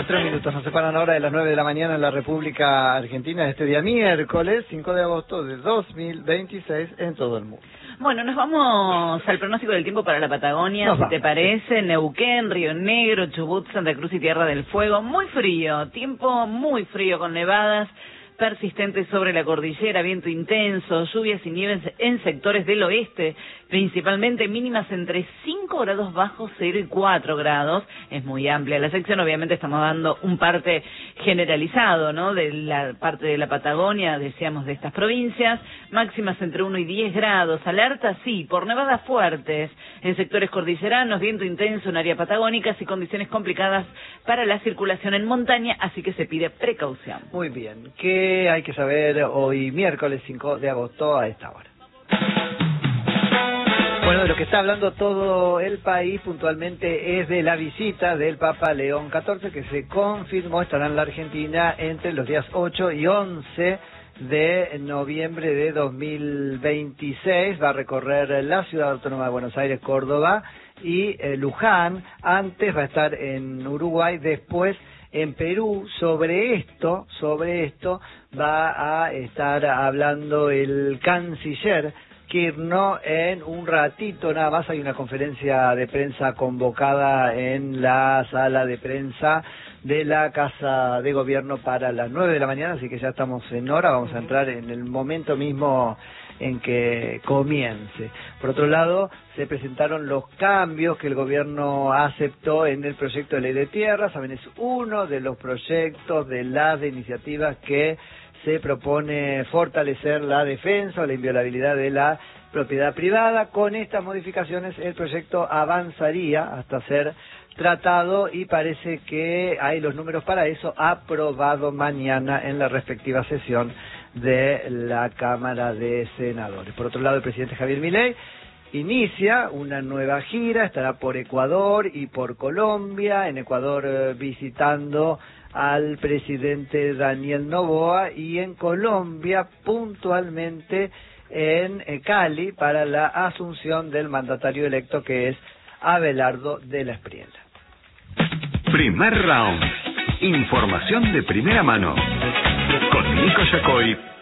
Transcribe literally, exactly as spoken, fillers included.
Cuatro minutos nos separan ahora de las nueve de la mañana en la República Argentina, este día miércoles cinco de agosto de dos mil veintiséis en todo el mundo. Bueno, nos vamos al pronóstico del tiempo para la Patagonia, Nos si vamos. te parece. Neuquén, Río Negro, Chubut, Santa Cruz y Tierra del Fuego. Muy frío, tiempo muy frío con nevadas persistentes sobre la cordillera, viento intenso, lluvias y nieves en sectores del oeste, principalmente mínimas entre cinco grados bajo cero y cuatro grados. Es muy amplia la sección, obviamente estamos dando un parte generalizado, ¿no?, de la parte de la Patagonia, decíamos, de estas provincias. Máximas entre uno y diez grados, alerta sí, por nevadas fuertes en sectores cordilleranos, viento intenso en área patagónicas y condiciones complicadas para la circulación en montaña, así que se pide precaución. Muy bien, ¿qué hay que saber hoy miércoles cinco de agosto a esta hora? Bueno, de lo que está hablando todo el país puntualmente es de la visita del Papa León catorce, que se confirmó estará en la Argentina entre los días ocho y once de noviembre de dos mil veintiséis. Va a recorrer la ciudad autónoma de Buenos Aires, Córdoba y eh, Luján. Antes va a estar en Uruguay, después en Perú. Sobre esto, sobre esto va a estar hablando el canciller Kirchner en un ratito nada más. Hay una conferencia de prensa convocada en la sala de prensa de la Casa de Gobierno para las nueve de la mañana, así que ya estamos en hora, vamos a entrar en el momento mismo en que comience. Por otro lado, se presentaron los cambios que el gobierno aceptó en el proyecto de ley de tierras. Saben, es uno de los proyectos de las de iniciativas que se propone fortalecer la defensa o la inviolabilidad de la propiedad privada. Con estas modificaciones el proyecto avanzaría hasta ser tratado y parece que hay los números para eso, aprobado mañana en la respectiva sesión de la Cámara de Senadores. Por otro lado, el presidente Javier Milei inicia una nueva gira, estará por Ecuador y por Colombia. En Ecuador eh, visitando al presidente Daniel Noboa y en Colombia puntualmente en eh, Cali para la asunción del mandatario electo, que es Abelardo de la Espriella. Primer round. Información de primera mano. Con Nico Yacoy